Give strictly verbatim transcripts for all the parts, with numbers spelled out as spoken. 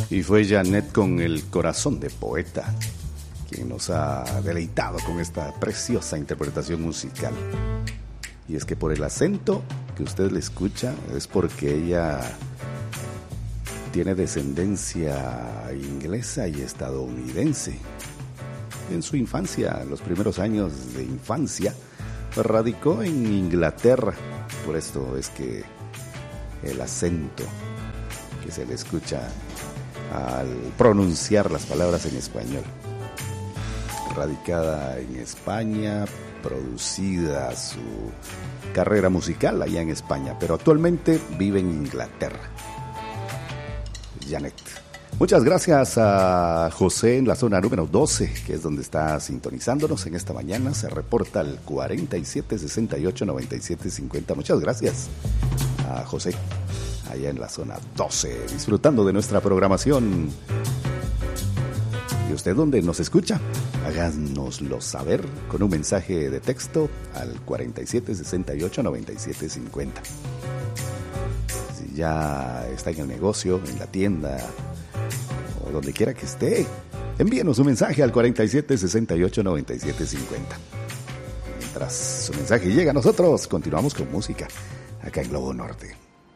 Y fue Janet con El corazón de poeta quien nos ha deleitado con esta preciosa interpretación musical. Y es que por el acento que usted le escucha es porque ella tiene descendencia inglesa y estadounidense. En su infancia, los primeros años de infancia, radicó en Inglaterra. Por esto es que el acento que se le escucha al pronunciar las palabras en español. Radicada en España, producida su carrera musical allá en España, pero actualmente vive en Inglaterra. Janet. Muchas gracias a José en la zona número doce, que es donde está sintonizándonos en esta mañana. Se reporta al cuarenta y siete sesenta y ocho noventa y siete cincuenta. Muchas gracias a José, allá en la zona doce, disfrutando de nuestra programación. ¿Y usted dónde nos escucha? Háganoslo saber con un mensaje de texto al cuarenta y siete sesenta y ocho noventa y siete cincuenta. Si ya está en el negocio, en la tienda o donde quiera que esté, envíenos un mensaje al cuarenta y siete sesenta y ocho noventa y siete cincuenta. Mientras su mensaje llega a nosotros, continuamos con música acá en Globo Norte.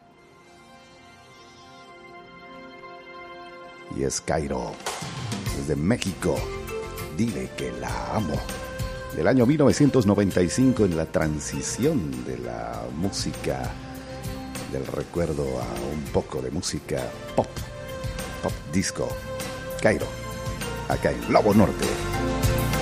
Y es Cairo, desde México. Dile que la amo. Del año mil novecientos noventa y cinco, en la transición de la música del recuerdo a un poco de música pop, pop disco. Cairo, acá en Globo Norte.